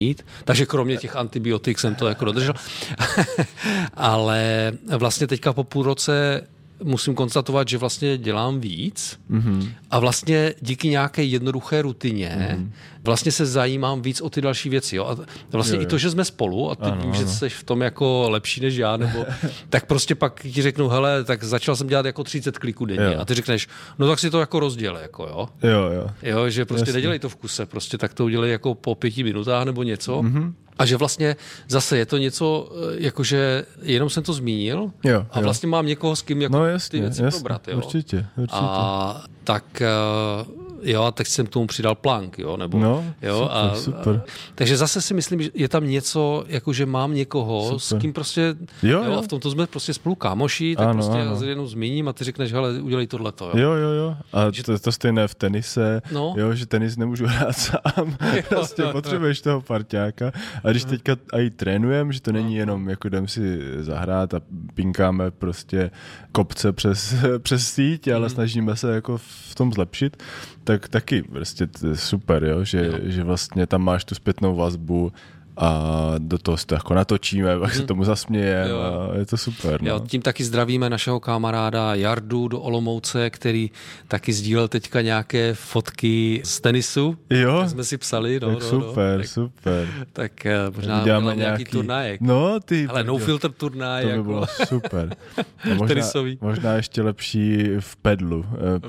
Takže kromě těch antibiotik jsem to jako dodržel. Ale vlastně teďka po půl roce musím konstatovat, že vlastně dělám víc a vlastně díky nějaké jednoduché rutině vlastně se zajímám víc o ty další věci. Jo? A vlastně i to, že jsme spolu a ty vím, že jsi v tom jako lepší než já, nebo tak prostě pak ti řeknu, hele, tak začal jsem dělat jako 30 kliků denně a ty řekneš, no tak si to jako rozděl, jako jo. Jo, že prostě nedělej to v kuse, prostě tak to udělej jako po 5 minutách nebo něco. A že vlastně zase je to něco, jakože jenom jsem to zmínil a vlastně mám někoho, s kým jako ty věci probrat. Jo? Určitě. A tak jo, a teď jsem k tomu přidal plank, jo, nebo super. Takže zase si myslím, že je tam něco, jakože mám někoho, s kým prostě a v tomto jsme prostě spolu kámoši, tak prostě já jenom zmíním a ty řekneš, hele, udělej tohleto. Jo. A to stejné v tenise, že tenis nemůžu hrát sám, prostě potřebuješ toho parťáka. A když teďka i trénujem, že to není jenom jako jdem si zahrát a pinkáme prostě kopce přes síť, ale snažíme se jako v tom zlepšit, tak taky prostě super, jo? Že vlastně tam máš tu zpětnou vazbu a do toho se to jako natočíme, pak se tomu zasmějeme a je to super. Jo, tím taky zdravíme našeho kamaráda Jardu do Olomouce, který taky sdílel teďka nějaké fotky z tenisu. Jo. Tak jsme si psali. Tak super. Tak možná děláme nějaký turnajek. Ale no filter turnaj. To by bylo super. Tenisový. Možná ještě lepší v pedlu.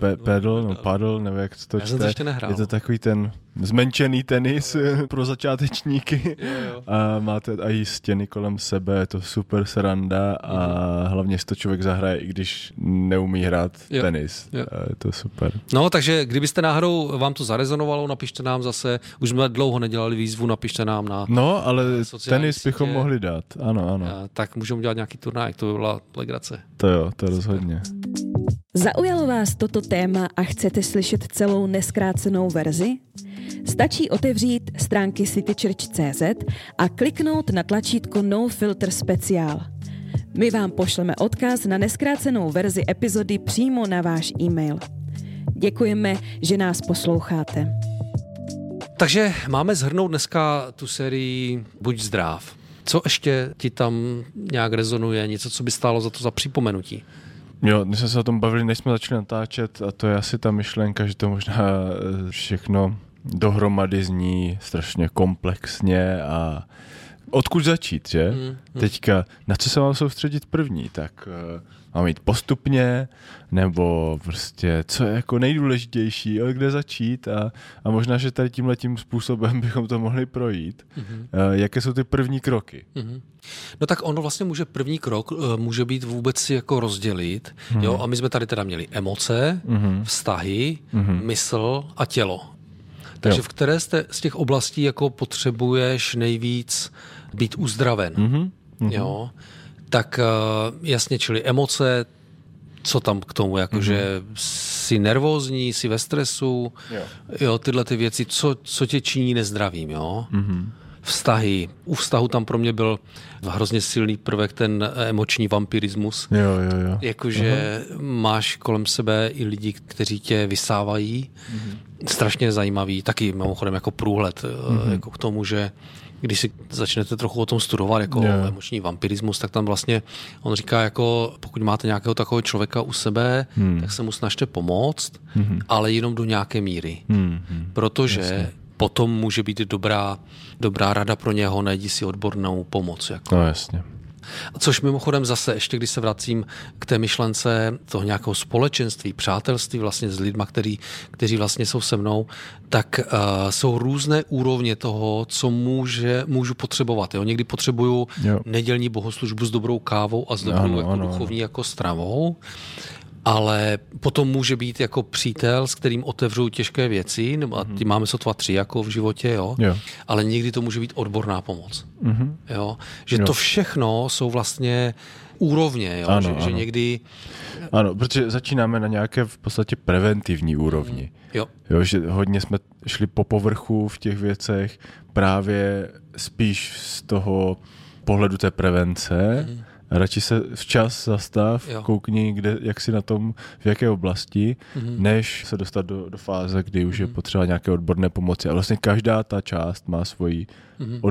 Paddle, nevím, jak to čte. Já jsem to ještě nehrál. Je to takový ten zmenšený tenis pro začátečníky. A máte i stěny kolem sebe, je to super sranda a hlavně si to člověk zahraje, i když neumí hrát tenis. Je to super. No, takže kdybyste náhodou vám to zarezonovalo, napište nám zase, už jsme dlouho nedělali výzvu, napište nám na ale tenis bychom mohli dát, ano. Tak můžeme dělat nějaký turnaj, to by byla legrace. To rozhodně. Zaujalo vás toto téma a chcete slyšet celou nezkrácenou verzi? Stačí otevřít stránky citychurch.cz a kliknout na tlačítko No Filter Speciál. My vám pošleme odkaz na nezkrácenou verzi epizody přímo na váš e-mail. Děkujeme, že nás posloucháte. Takže máme shrnout dneska tu sérii Buď zdrav. Co ještě ti tam nějak rezonuje? Něco, co by stálo za to za připomenutí? Jo, my jsme se o tom bavili, než jsme začali natáčet a to je asi ta myšlenka, že to možná všechno dohromady zní strašně komplexně a odkud začít, že? Teďka, na co se mám soustředit první? Tak mám jít postupně, nebo prostě, co je jako nejdůležitější, kde začít a možná, že tady tímhletím způsobem bychom to mohli projít. Jaké jsou ty první kroky? No tak ono vlastně první krok může být vůbec si jako rozdělit, jo, a my jsme tady teda měli emoce, vztahy, mysl a tělo. Takže v které z těch oblastí jako potřebuješ nejvíc být uzdraven, jo? Tak jasně, čili emoce, co tam k tomu, jakože jsi nervózní, jsi ve stresu, jo, tyhle ty věci, co tě činí nezdravým, jo? Vztahy. U vztahu tam pro mě byl hrozně silný prvek ten emoční vampirismus. Jo. Jakože máš kolem sebe i lidi, kteří tě vysávají. Strašně zajímavý. Taky mimochodem jako průhled jako k tomu, že když si začnete trochu o tom studovat jako emoční vampirismus, tak tam vlastně on říká, jako pokud máte nějakého takového člověka u sebe, tak se mu snažte pomoct, ale jenom do nějaké míry. Protože potom může být dobrá rada pro něho, najdi si odbornou pomoc. Jako. No jasně. Což mimochodem zase, ještě když se vracím k té myšlence toho nějakého společenství, přátelství vlastně s lidma, kteří vlastně jsou se mnou, tak jsou různé úrovně toho, co můžu potřebovat. Jo? Někdy potřebuju nedělní bohoslužbu s dobrou kávou a s dobrou jako duchovní jako stravou, ale potom může být jako přítel, s kterým otevřu těžké věci, nebo a ty máme sotva 3 jako v životě, jo? Ale někdy to může být odborná pomoc. Jo? Že to všechno jsou vlastně úrovně, jo? Že někdy... Ano, protože začínáme na nějaké v podstatě preventivní úrovni. Jo, že hodně jsme šli po povrchu v těch věcech, právě spíš z toho pohledu té prevence, radši se včas zastav, koukni, jak si na tom, v jaké oblasti, než se dostat do fáze, kdy už je potřeba nějaké odborné pomoci. A vlastně každá ta část má svoji